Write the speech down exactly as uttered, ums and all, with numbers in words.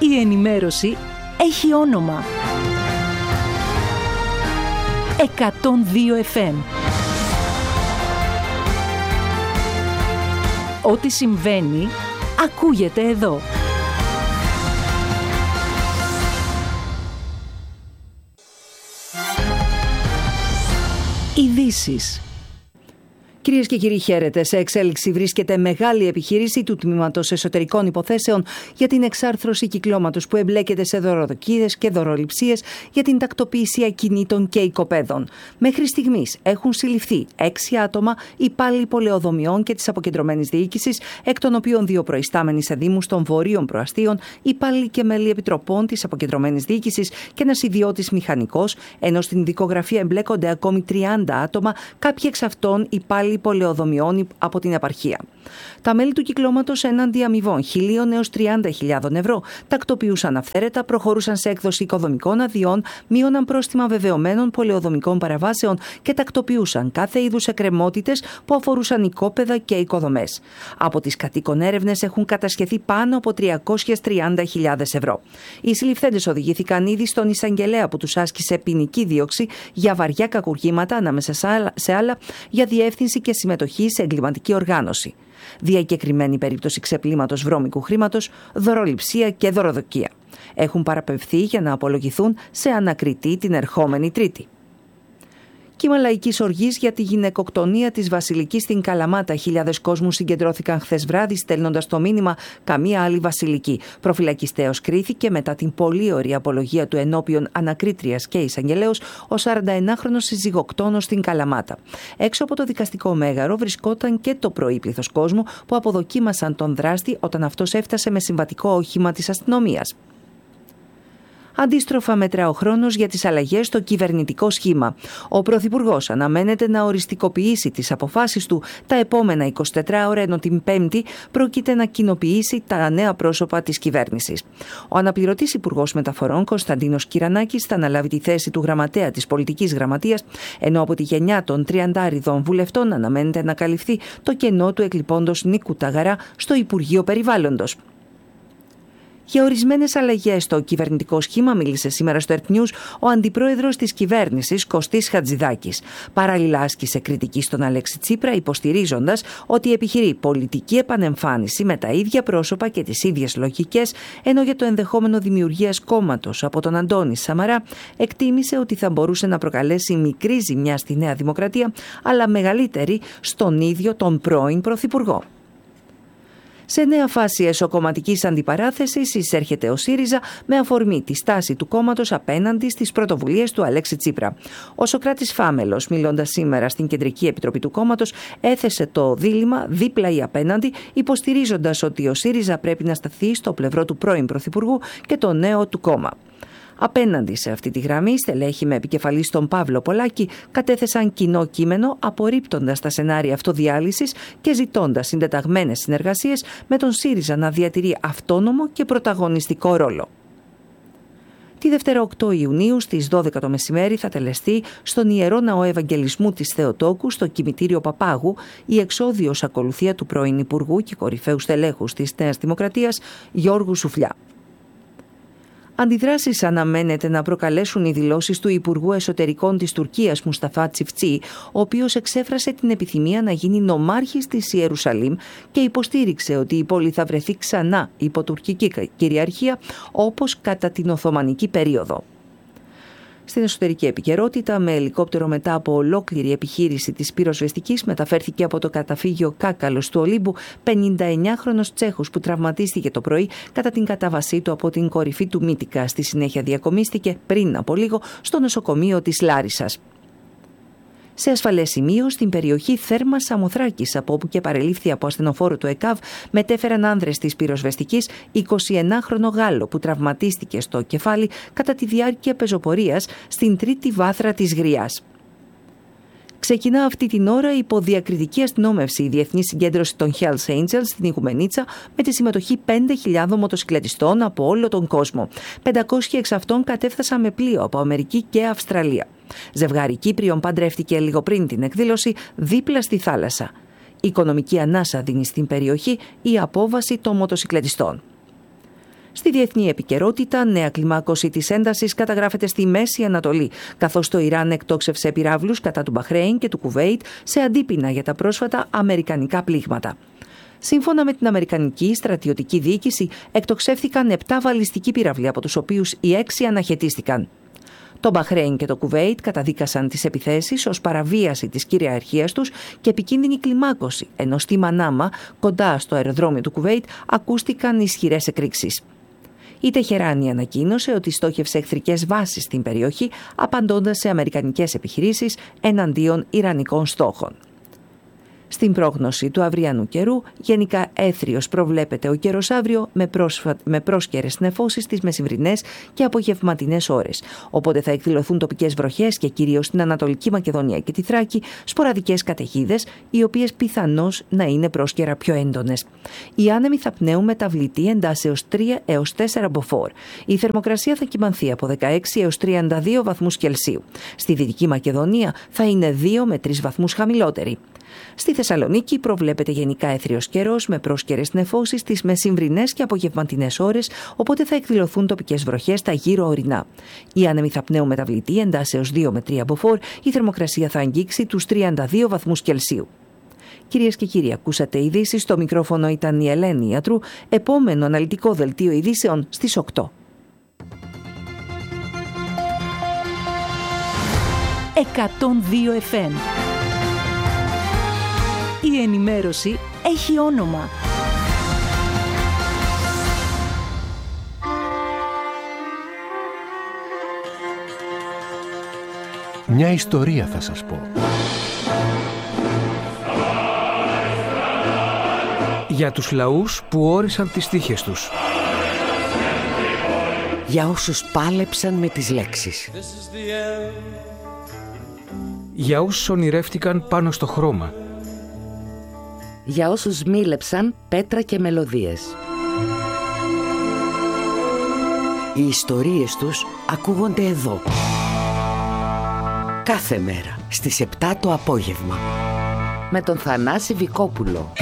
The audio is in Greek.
Η ενημέρωση έχει όνομα. εκατόν δύο εφ εμ. Ό,τι συμβαίνει, ακούγεται εδώ. Ειδήσεις. Κυρίες και κύριοι, χαίρετε. Σε εξέλιξη βρίσκεται μεγάλη επιχείρηση του Τμήματος Εσωτερικών Υποθέσεων για την εξάρθρωση κυκλώματος που εμπλέκεται σε δωροδοκίες και δωροληψίες για την τακτοποίηση ακινήτων και οικοπαίδων. Μέχρι στιγμής έχουν συλληφθεί έξι άτομα, υπάλληλοι πολεοδομιών και της αποκεντρωμένης διοίκησης, εκ των οποίων δύο προϊστάμενοι σε δήμους των βορείων προαστίων, υπάλληλοι και μέλη επιτροπών της αποκεντρωμένης διοίκησης και ένας ιδιώτης μηχανικός, ενώ στην δικογραφία εμπλέκονται ακόμη τριάντα άτομα, κάποιοι εξ αυτών υπάλληλοι πολεοδομιών από την επαρχία. Τα μέλη του κυκλώματος έναντι αμοιβών χίλιων έως τριάντα χιλιάδων ευρώ τακτοποιούσαν αυθαίρετα, προχωρούσαν σε έκδοση οικοδομικών αδειών, μείωναν πρόστιμα βεβαιωμένων πολεοδομικών παραβάσεων και τακτοποιούσαν κάθε είδους εκκρεμότητες που αφορούσαν οικόπεδα και οικοδομές. Από τις κατοίκων έρευνες έχουν κατασχεθεί πάνω από τριακόσιες τριάντα χιλιάδες ευρώ. Οι συλληφθέντες οδηγήθηκαν ήδη στον εισαγγελέα που τους άσκησε ποινική δίωξη για βαριά κακουργήματα, ανάμεσα σε άλλα για διεύθυνση και συμμετοχή σε εγκληματική οργάνωση. Διακεκριμένη περίπτωση ξεπλήματος βρώμικου χρήματος, δωροληψία και δωροδοκία. Έχουν παραπευθεί για να απολογηθούν σε ανακριτή την ερχόμενη Τρίτη. Κύμα λαϊκής οργής για τη γυναικοκτονία της Βασιλικής στην Καλαμάτα. Χιλιάδες κόσμου συγκεντρώθηκαν χθες βράδυ στέλνοντας το μήνυμα «Καμία άλλη Βασιλική». Προφυλακιστέως κρίθηκε μετά την πολύ ωραία απολογία του ενώπιον ανακρίτριας και εισαγγελέως ο σαρανταενάχρονος συζυγοκτόνος στην Καλαμάτα. Έξω από το δικαστικό μέγαρο βρισκόταν και το πρωί πλήθος κόσμου που αποδοκίμασαν τον δράστη όταν αυτός έφτασε με συμβατικό όχημα της αστυνομίας. Αντίστροφα μετρά ο χρόνος για τις αλλαγές στο κυβερνητικό σχήμα. Ο Πρωθυπουργός αναμένεται να οριστικοποιήσει τις αποφάσεις του τα επόμενα εικοσιτέσσερις ώρα, ενώ την Πέμπτη πρόκειται να κοινοποιήσει τα νέα πρόσωπα της κυβέρνησης. Ο αναπληρωτής Υπουργός Μεταφορών Κωνσταντίνος Κυρανάκης θα αναλάβει τη θέση του γραμματέα της Πολιτικής Γραμματείας, ενώ από τη γενιά των τριαντάριδων βουλευτών αναμένεται να καλυφθεί το κενό του εκλειπώντος Νίκου Ταγαρά στο Υπουργείο Περιβάλλοντος. Για ορισμένες αλλαγές στο κυβερνητικό σχήμα μίλησε σήμερα στο Earth News ο αντιπρόεδρος της κυβέρνησης Κωστής Χατζηδάκης. Παράλληλα άσκησε κριτική στον Αλέξη Τσίπρα, υποστηρίζοντας ότι επιχειρεί πολιτική επανεμφάνιση με τα ίδια πρόσωπα και τις ίδιες λογικές, ενώ για το ενδεχόμενο δημιουργίας κόμματος από τον Αντώνη Σαμαρά εκτίμησε ότι θα μπορούσε να προκαλέσει μικρή ζημιά στη Νέα Δημοκρατία, αλλά μεγαλύτερη στον ίδιο τον πρώην Πρωθυπουργό. Σε νέα φάση εσωκομματικής αντιπαράθεσης εισέρχεται ο ΣΥΡΙΖΑ με αφορμή τη στάση του κόμματος απέναντι στις πρωτοβουλίες του Αλέξη Τσίπρα. Ο Σωκράτης Φάμελος, μιλώντας σήμερα στην Κεντρική Επιτροπή του κόμματος, έθεσε το δίλημμα δίπλα ή απέναντι, υποστηρίζοντας ότι ο ΣΥΡΙΖΑ πρέπει να σταθεί στο πλευρό του πρώην Πρωθυπουργού και το νέο του κόμμα. Απέναντι σε αυτή τη γραμμή, στελέχη με επικεφαλή στον Παύλο Πολάκη κατέθεσαν κοινό κείμενο απορρίπτοντας τα σενάρια αυτοδιάλυσης και ζητώντας συντεταγμένες συνεργασίες με τον ΣΥΡΙΖΑ να διατηρεί αυτόνομο και πρωταγωνιστικό ρόλο. Τη Δευτέρα οκτώ Ιουνίου στις δώδεκα το μεσημέρι θα τελεστεί στον Ιερό Ναό Ευαγγελισμού της Θεοτόκου στο Κημητήριο Παπάγου η εξώδιος ακολουθία του πρώην Υπουργού και κορυφαίου στελέχους της Νέας Δημοκρατίας Γιώργου Σουφλιά. Αντιδράσεις αναμένεται να προκαλέσουν οι δηλώσεις του Υπουργού Εσωτερικών της Τουρκίας Μουσταφά Τσιφτσί, ο οποίος εξέφρασε την επιθυμία να γίνει νομάρχης της Ιερουσαλήμ και υποστήριξε ότι η πόλη θα βρεθεί ξανά υπό τουρκική κυριαρχία όπως κατά την Οθωμανική περίοδο. Στην εσωτερική επικαιρότητα, με ελικόπτερο μετά από ολόκληρη επιχείρηση της πυροσβεστικής, μεταφέρθηκε από το καταφύγιο Κάκαλος του Ολύμπου πενηνταεννιάχρονος Τσέχος που τραυματίστηκε το πρωί κατά την κατάβασή του από την κορυφή του Μύτικα. Στη συνέχεια διακομίστηκε πριν από λίγο στο νοσοκομείο της Λάρισσας. Σε ασφαλές σημείο, στην περιοχή Θέρμας Σαμοθράκης, από όπου και παρελήφθη από ασθενοφόρο του ΕΚΑΒ, μετέφεραν άνδρες της πυροσβεστικής εικοσιενάχρονο Γάλλο που τραυματίστηκε στο κεφάλι κατά τη διάρκεια πεζοπορίας στην τρίτη βάθρα της Γριάς. Ξεκινά αυτή την ώρα υπό διακριτική αστυνόμευση η Διεθνή Συγκέντρωση των Hells Angels στην Ιγουμενίτσα με τη συμμετοχή πέντε χιλιάδων μοτοσυκλετιστών από όλο τον κόσμο. πεντακόσιοι εξ αυτών κατέφθασαν με πλοίο από Αμερική και Αυστραλία. Ζευγάρι Κύπριων παντρεύτηκε λίγο πριν την εκδήλωση δίπλα στη θάλασσα. Οικονομική ανάσα δίνει στην περιοχή η απόβαση των μοτοσυκλετιστών. Στη διεθνή επικαιρότητα, νέα κλιμάκωση της έντασης καταγράφεται στη Μέση Ανατολή, καθώς το Ιράν εκτόξευσε πυράβλους κατά του Μπαχρέιν και του Κουβέιτ σε αντίπεινα για τα πρόσφατα αμερικανικά πλήγματα. Σύμφωνα με την Αμερικανική στρατιωτική διοίκηση, εκτοξεύθηκαν επτά βαλιστικοί πύραυλοι, από τους οποίους οι έξι αναχαιτίστηκαν. Το Μπαχρέιν και το Κουβέιτ καταδίκασαν τις επιθέσεις ως παραβίαση της κυριαρχίας τους και επικίνδυνη κλιμάκωση, ενώ στη Μανάμα, κοντά στο αεροδρόμιο του Κουβέιτ, ακούστηκαν ισχυρές εκρήξεις. Η Τεχεράνη ανακοίνωσε ότι στόχευσε εχθρικές βάσεις στην περιοχή, απαντώντας σε αμερικανικές επιχειρήσεις εναντίον ιρανικών στόχων. Στην πρόγνωση του αυριανού καιρού, γενικά έθριος προβλέπεται ο καιρός αύριο με, πρόσφα... με πρόσκαιρες νεφώσεις στις μεσημβρινές και απογευματινές ώρες. Οπότε θα εκδηλωθούν τοπικές βροχές και κυρίως στην Ανατολική Μακεδονία και τη Θράκη σποραδικές καταιγίδες, οι οποίες πιθανώς να είναι πρόσκαιρα πιο έντονες. Οι άνεμοι θα πνέουν μεταβλητή εντάσεως τρία έως τέσσερα μποφόρ. Η θερμοκρασία θα κυμανθεί από δεκαέξι έως τριάντα δύο βαθμούς Κελσίου. Στη Δυτική Μακεδονία θα είναι δύο με τρεις βαθμούς χαμηλότερη. Στη Θεσσαλονίκη προβλέπεται γενικά έθριος καιρός με πρόσκαιρες νεφώσεις στις μεσημβρινές και απογευματινές ώρες, οπότε θα εκδηλωθούν τοπικές βροχές στα γύρω ορεινά. Οι άνεμοι θα πνέουν μεταβλητή εντάσεως δύο με τρία μποφόρ, η θερμοκρασία θα αγγίξει τους τριάντα δύο βαθμούς Κελσίου. Κυρίες και κύριοι, ακούσατε ειδήσεις, στο μικρόφωνο ήταν η Ελένη Ιατρού, επόμενο αναλυτικό δελτίο ειδήσεων στις οκτώ. εκατόν δύο εφ εμ. Η ενημέρωση έχει όνομα. Μια ιστορία θα σας πω. Για τους λαούς που όρισαν τις τύχες τους. Για όσους πάλεψαν με τις λέξεις. Για όσους ονειρεύτηκαν πάνω στο χρώμα. Για όσους μίλεψαν πέτρα και μελωδίες. Οι ιστορίες τους ακούγονται εδώ. Κάθε μέρα στις επτά το απόγευμα. Με τον Θανάση Βικόπουλο.